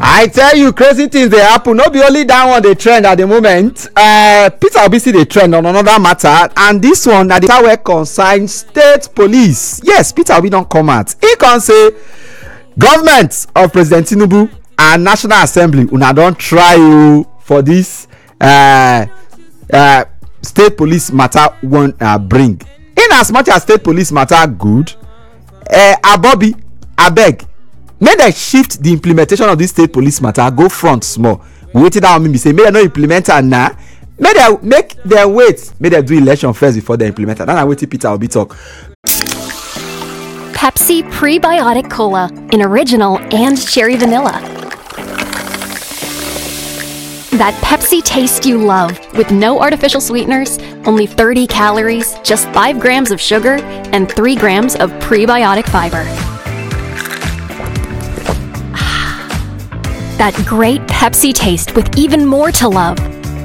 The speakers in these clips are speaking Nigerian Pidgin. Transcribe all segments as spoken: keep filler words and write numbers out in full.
I tell you, crazy things dey happen. No be only that one dey trend at the moment. Uh, Peter Obi still dey trend on another matter, and this one na the matter wey concern state police. Yes, Peter Obi don come out. He come say government of President Tinubu and National Assembly una don try o for this uh, uh, state police matter wan uh, bring. In as much as state police matter good, uh, Abobi abeg make dem shift the implementation of this state police matter go front small. Wetin that one mean be say make dem no implement am now. Make dem make dem wait make dem do election first before dem implement am. That na wetin Peter Obi talk. Pepsi Prebiotic Cola in original and cherry vanilla. That Pepsi taste you love with no artificial sweeteners, only thirty calories, just five grams of sugar, and three grams of prebiotic fiber. That great Pepsi taste with even more to love.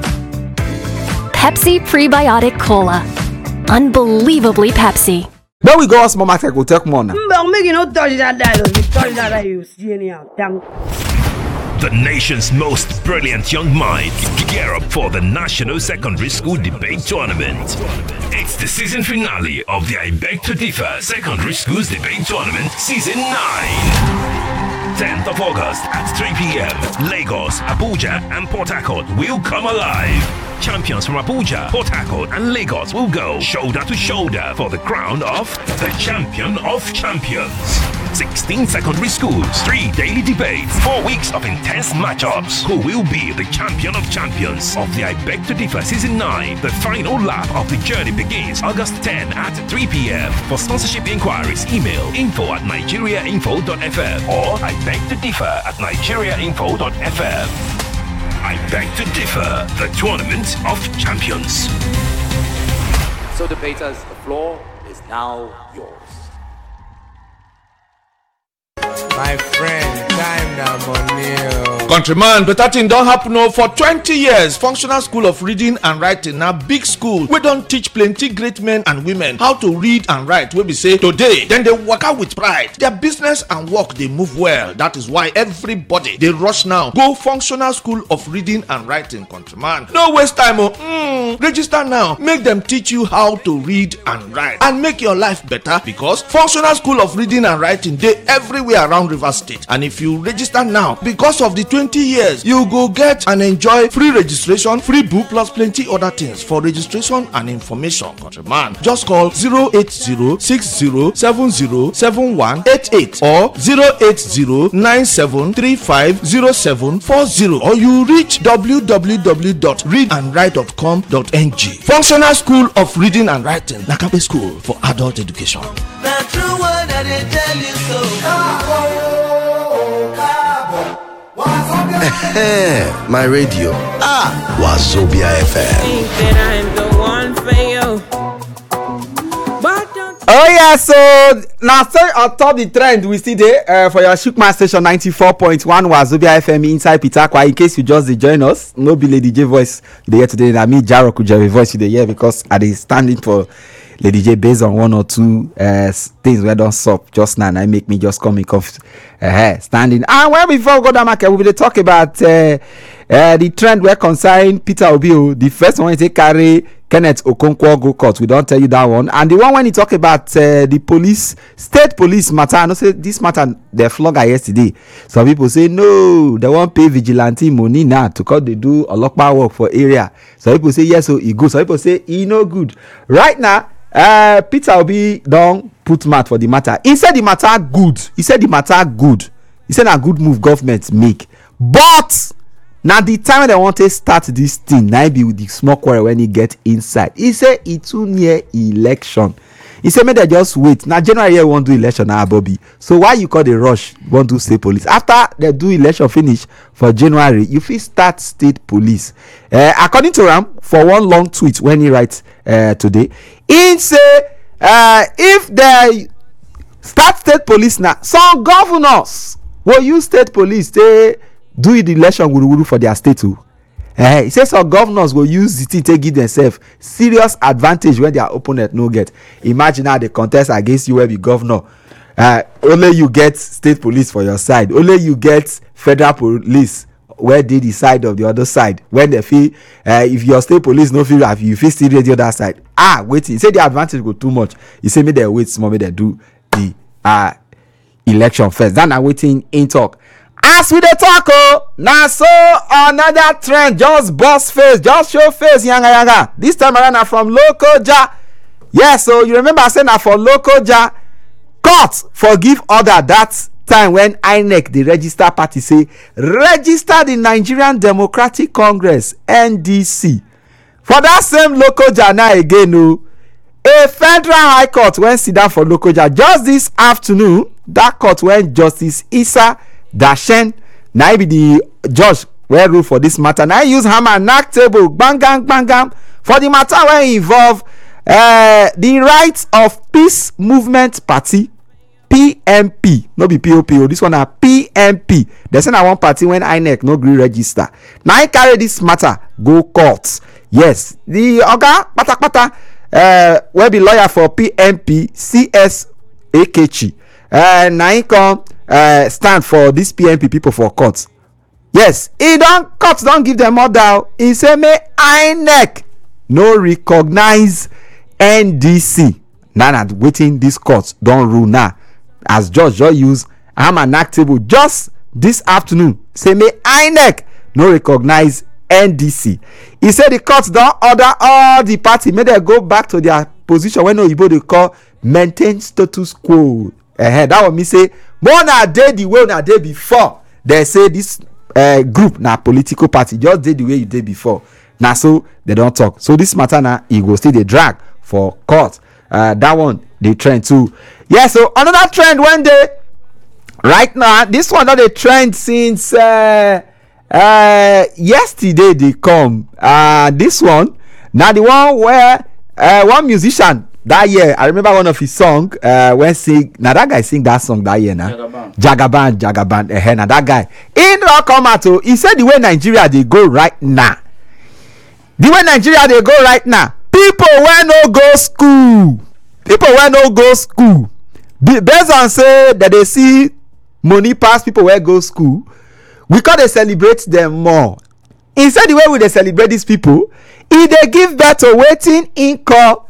Pepsi Prebiotic Cola. Unbelievably Pepsi. Then we go on small market, go take more now. Make you not touch that dialogue. You touch that dialogue, you see anyhow. Damn. The nation's most brilliant young minds gear up for the National Secondary School Debate Tournament. It's the season finale of the I Beg to Differ Secondary Schools Debate Tournament Season nine. tenth of August at three p.m. Lagos, Abuja, and Port Harcourt will come alive. Champions from Abuja, Port Harcourt, and Lagos will go shoulder to shoulder for the crown of the Champion of Champions. sixteen secondary schools, three daily debates, four weeks of intense matchups. Who will be the Champion of Champions of the I Beg to Differ Season nine? The final lap of the journey begins August tenth at three p.m. For sponsorship inquiries, email info at nigeriainfo dot f m or I beg to differ at nigeriainfo dot f m. I Beg to Differ, the Tournament of Champions. So debaters, the floor is now yours. My friend, time na money. Countryman, better thing don happen o. For twenty years, Functional School of Reading and Writing na big school wey don teach plenty great men and women how to read and write, wey be say today dem dey waka with pride. Their business and work dey move well. That is why everybody dey rush now go Functional School of Reading and Writing. Countryman, no waste time o. Mm, register now make dem teach you how to read and write and make your life better, because Functional School of Reading and Writing dey everywhere around Rivers State. And if you register now, because of the twenty years, you go get and enjoy free registration, free book, plus plenty other things. For registration and information, countryman, just call zero eight zero six zero seven zero seven one eight eight or zero eight zero nine seven three five zero seven four zero, or you reach w w w dot read and write dot com dot n g. Functional School of Reading and Writing, Nakabe School for Adult Education. The true word that they tell you so. My radio, ah, Wazobia F M. Oh yeah, so now stay on top the trend we see there uh, for your Shukman station ninety-four point one Wazobia F M inside Pitakwa. In case you just dey join us, no be Lady J voice you dey hear today. Na me Jaro Kujeri voice you dey hear, because I dey standing for Lady J based on one or two uh, things we don't sup just now, and I make me just come in confused. Uh, standing. And well, before we go down market, we will talk about uh, uh, the trend where concern Peter Obi. The first one is they carry Kenneth Okonkwo go court. We don't tell you that one. And the one when he talk about uh, the police, state police matter. I know say this matter they flog her yesterday. Some people say no, they won't pay vigilante money now to cause they do a lot of work for area. Some people say yes, so he good. Some people say he no good. Right now, uh, Peter Obi don't put mouth for the matter. He said the matter good. He said the matter good. He said a good move government make. But now the time they want to start this thing, now be with the small quarrel when he get inside. He said it too near election. He said, may they just wait. Now January here won't do election now, Bobby. So why you call the rush? Won't do state police. After they do election finish for January, you feel start state police. Uh, according to Ram, for one long tweet when he writes uh, today, he say uh, if they start state police now, some governors will use state police to do the election wuru for their state too. Uh, he says some governors will use the thing to give themselves serious advantage when their opponent no get. Imagine how they contest against you where the governor uh, only you get state police for your side, only you get federal police where dey the side of the other side when they feel uh, if your state police no feel have you fit still dey the other side. Ah wait, he say the advantage go too much. He say make dem wait small, make dem do the uh, election first. That na wetin im talk. As we dey talk oh, na so another trend just burst face, just show face yanga yanga. This time around na from Lokoja. Yes, so you remember I say na for Lokoja, court forgive order that time when I N E C dey register party, say register the Nigerian Democratic Congress N D C. For that same Lokoja now again o, a federal high court wen sit down for Lokoja just this afternoon. That court when Justice Isa Dashen na be the judge wey rule for this matter, na use hammer knack table gbangam gbangam for the matter wey involve uh, the Rights of Peace Movement Party P M P, no be P O P O, this one na P M P. They say na one party when I N E C no gree register. Now I carry this matter go court. Yes, the oga patakpata uh, wey be lawyer for P M P, C S Akechi, uh, na him come uh, stand for this P M P people for court. Yes, he don court don give them order. He say make I N E C no recognize N D C. Now na wetin this court don rule now. As judge just use hammer knack table just this afternoon, say make I N E C no recognize N D C. He say the court don order all the party make dem go back to their position wey oyibo dey call maintain status quo. Uh, that one mean say more na dey the way una dey before. They say this uh, group na political party, just dey the way you dey before. Na so they don talk. So this matter na e go still dey drag for court. Uh, that one dey trend too. Yeah, so another trend when dey right now, this one don dey trend since uh, uh, yesterday dey come. Uh, this one na the one where uh, one musician that year, I remember one of his song uh, when sing, na that guy sing that song that year na Jagaban Jagaban Jagaban eh, na that guy he don come out o. He say the way Nigeria dey go right now, the way Nigeria dey go right now, people wey no go school, people wey no go school, be, based on say that they see money pass people wey go school, we come dey celebrate them more. Instead the way we dey celebrate these people, e dey give birth to wetin im call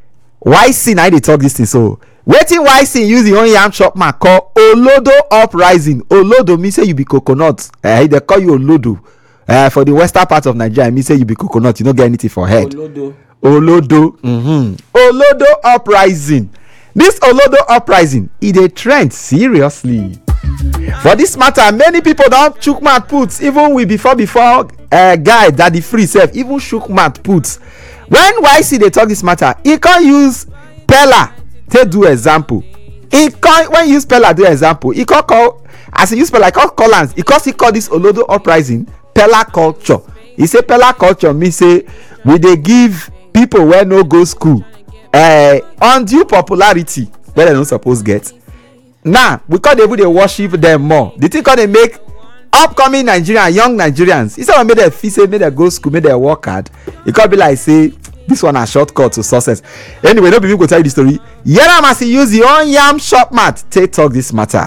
Y C. Na dey talk this thing. So wetin Y C use the own yam chop man call Olodo uprising. Olodo mean say you be coconut. Uh, they call you Olodo. Uh, for the western part of Nigeria, mean say you be coconut. You no get anything for head. Olodo. Olodo. Mm-hmm. Olodo uprising. This Olodo uprising, e dey trend seriously. For this matter, many people don chook mouth put. Even we before before uh, guy Daddy Free sef even chook mouth put. When Y C dey talk this matter, he can use Pella take do example. He can when he use Pella do example, he can call as he use Pella, he can call am because he call this Olodo uprising Pella culture. He say Pella culture mean say we dey give people wey no go school uh, undue popularity wey dem no suppose get. Now we come dey dey worship them more. The thing come dey make upcoming Nigerians, young Nigerians, instead of make them feel say make them go school, make them work hard, it could be like say this one a shortcut to success. Anyway, no people go tell you the story. Yera must use the own yam shop mat take talk this matter.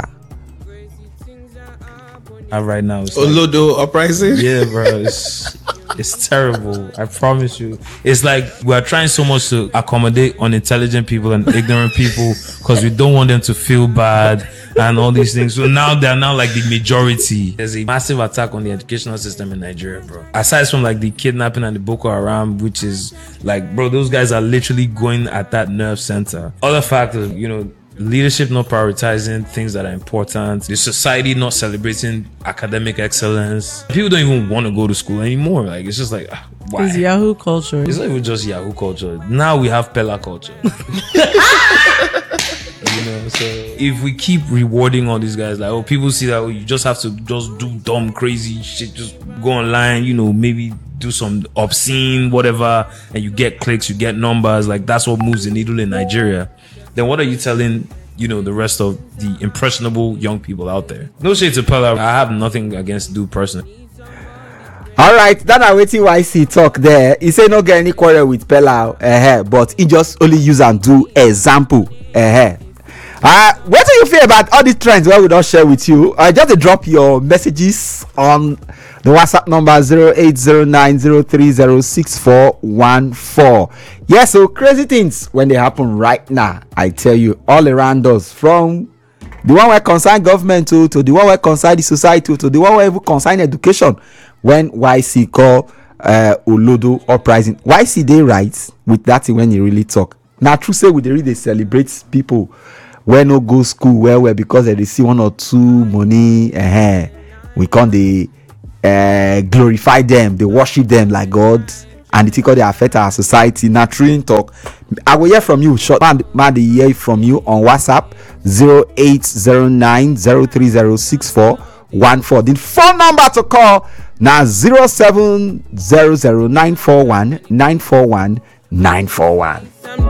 Uh, right now, it's Olodo like, uprising. Yeah, bro, it's it's terrible. I promise you. It's like we are trying so much to accommodate unintelligent people and ignorant people because we don't want them to feel bad and all these things. So now they're now like the majority. There's a massive attack on the educational system in Nigeria, bro. Aside from like the kidnapping and the Boko Haram, which is like, bro, those guys are literally going at that nerve center. Other factors, you know, leadership not prioritizing things that are important, the society not celebrating academic excellence. People don't even want to go to school anymore. Like, it's just like, ah, why? It's Yahoo culture. It's not even just Yahoo culture. Now we have Pella culture. You know, so if we keep rewarding all these guys, like, oh, people see that, oh, you just have to just do dumb, crazy shit, just go online, you know, maybe do some obscene whatever, and you get clicks, you get numbers, like that's what moves the needle in Nigeria. Then what are you telling, you know, the rest of the impressionable young people out there? No shade to Pella. I have nothing against dude personally. All right, that na wetin Y C talk there. He say no get any quarrel with Pella, uh, but he just only use and do example. Uh, Uh, what do you feel about all these trends where we don't share with you? Uh, just drop your messages on the WhatsApp number zero eight zero nine zero three zero six four one four. Yes, so crazy things when they happen right now, I tell you, all around us, from the one where concern government to, to the one where concern the society to the one where even concern education. When Y C call uh, Olodo uprising, Y C they write with that thing when you really talk. Now, true say we they really celebrate people when no go school well well because they see one or two money. Uh, we can't they uh, glorify them, they worship them like God, and it's because they affect our society. Now, true talk. I will hear from you. Short man, man, they hear from you on WhatsApp zero eight zero nine zero three zero six four one four. The phone number to call now zero seven zero zero nine four one nine four one nine four one.